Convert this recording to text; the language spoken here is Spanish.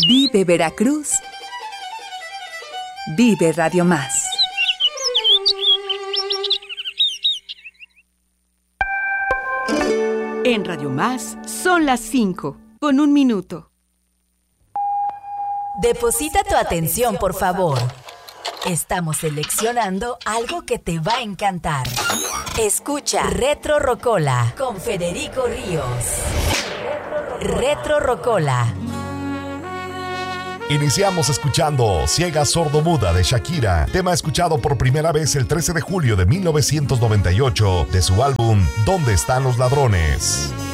Vive Veracruz. Vive Radio Más. En Radio Más son las 5, con 1 minuto. Deposita tu atención, por favor. Estamos seleccionando algo que te va a encantar. Escucha Retro Rocola con Federico Ríos. Retro Rocola. Iniciamos escuchando Ciega Sordomuda de Shakira, tema escuchado por primera vez el 13 de julio de 1998 de su álbum ¿Dónde están los ladrones?